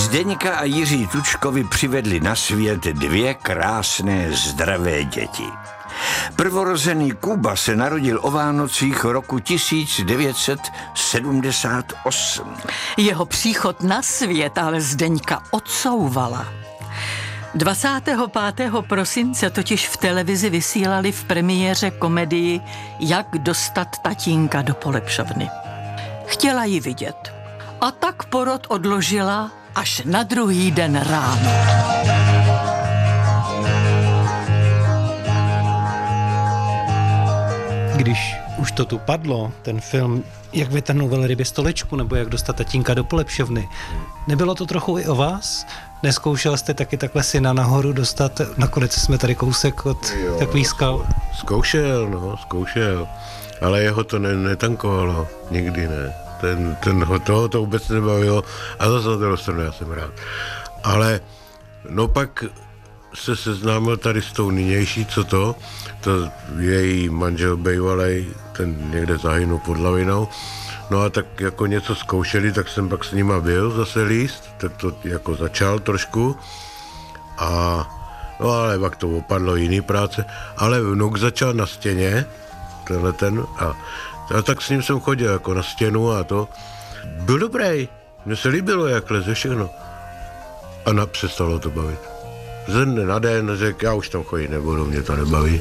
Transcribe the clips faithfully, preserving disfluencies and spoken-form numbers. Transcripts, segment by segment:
Zdeňka a Jiří Tučkovi přivedli na svět dvě krásné zdravé děti. Prvorozený Kuba se narodil o Vánocích roku tisíc devět set sedmdesát osm. Jeho příchod na svět ale Zdeňka odsouvala. dvacátého pátého prosince totiž v televizi vysílali v premiéře komedii Jak dostat tatínka do polepšovny. Chtěla ji vidět. A tak porod odložila až na druhý den ráno. Když už to tu padlo, ten film Jak vytrhnout velrybě stolečku nebo Jak dostat tatínka do polepšovny, nebylo to trochu i o vás? Neskoušel jste taky takhle syna nahoru dostat? Nakonec jsme tady kousek od jo, takových skal. Zkoušel, no, zkoušel. Ale jeho to ne, netankovalo. Nikdy ne. Ten, ten ho, toho to vůbec nebavilo. A zase na druhou stranu já jsem rád. Ale no pak se seznámil tady s tou nynější, co to, to její manžel bejvalej, ten někde zahynul pod lavinou. No a tak jako něco zkoušeli, tak jsem pak s nima byl zase líst, tak to jako začal trošku. A no ale pak to opadlo jiný práce. Ale vnuk začal na stěně, tenhle ten, a, a tak s ním jsem chodil jako na stěnu a to. Byl dobrý, mně se líbilo, jak leze všechno. A na, přestalo to bavit. Ze dne na den řekl, já už tam chodit nebudu, mě to nebaví.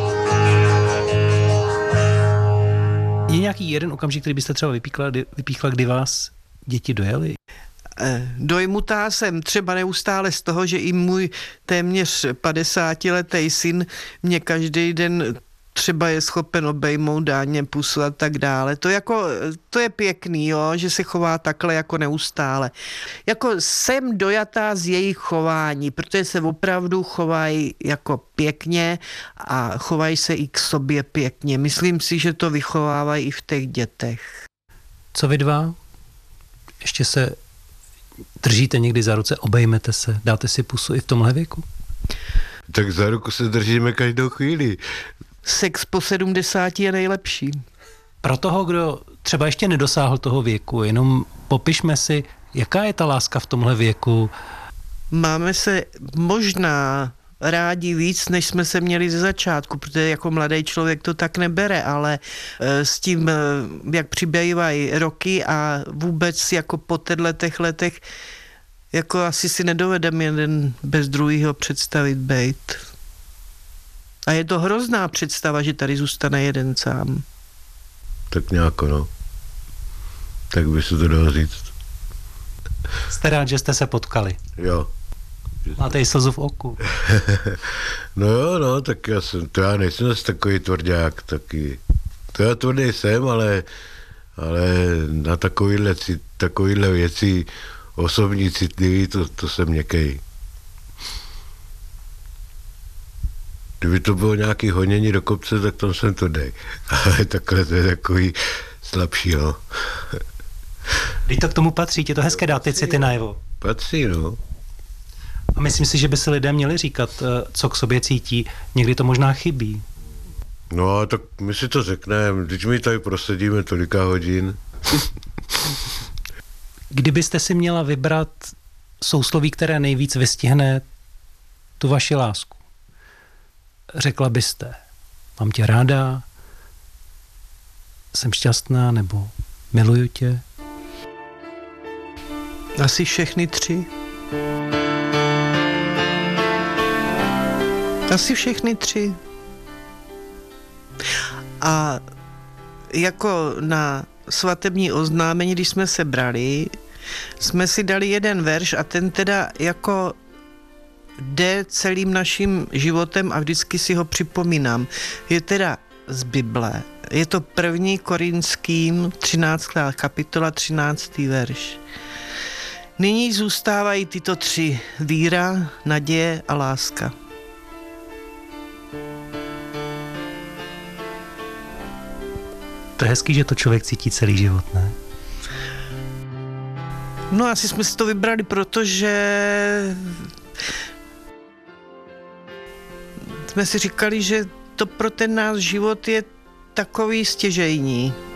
Je nějaký jeden okamžik, který byste třeba vypíchla, vypíchla, kdy vás děti dojeli? Dojmutá jsem třeba neustále z toho, že i můj téměř padesátiletý syn mě každý den třeba je schopen obejmout, dáně pusu a tak dále. To, jako, to je pěkný, jo, že se chová takhle jako neustále. Jako jsem dojatá z jejich chování, protože se opravdu chovají jako pěkně a chovají se i k sobě pěkně. Myslím si, že to vychovávají i v těch dětech. Co vy dva? Ještě se držíte někdy za ruce, obejmete se, dáte si pusu i v tomhle věku? Tak za ruku se držíme každou chvíli. Sex po sedmdesáti je nejlepší. Pro toho, kdo třeba ještě nedosáhl toho věku, jenom popišme si, jaká je ta láska v tomhle věku. Máme se možná rádi víc, než jsme se měli ze začátku, protože jako mladý člověk to tak nebere, ale s tím, jak přibývají roky a vůbec jako po těchto letech, jako asi si nedovedeme jeden bez druhého představit bejt. A je to hrozná představa, že tady zůstane jeden sám. Tak nějak, no. Tak by se to dalo říct. Jste rád, že jste se potkali? Jo. Máte i slzu v oku. No jo, no, tak já jsem, to já nejsem zase takový tvrdák, taky. To já tvrdý jsem, ale, ale na takovýhle, takovýhle věci osobní citlivý, to, to jsem měkkej. Kdyby to bylo nějaký honění do kopce, tak tam jsem to dej. Ale takhle to je takový slabší, no. Když to k tomu patří, tě to hezké dát ty city najevo. Patří, no. A myslím si, že by si lidé měli říkat, co k sobě cítí. Někdy to možná chybí. No, tak my si to řekneme. Když my tady prosedíme tolika hodin. Kdybyste si měla vybrat sousloví, které nejvíc vystihne tu vaši lásku, řekla byste, mám tě ráda, jsem šťastná, nebo miluju tě? Asi všechny tři. Asi všechny tři. A jako na svatební oznámení, když jsme se brali, jsme si dali jeden verš a ten teda jako jde celým naším životem a vždycky si ho připomínám. Je teda z Bible. Je to první Korinským třináctá kapitola, třináctý verš. Nyní zůstávají tyto tři: víra, naděje a láska. To je hezký, že to člověk cítí celý život, ne? No asi jsme si to vybrali, protože jsme si říkali, že to pro ten náš život je takový stěžejní.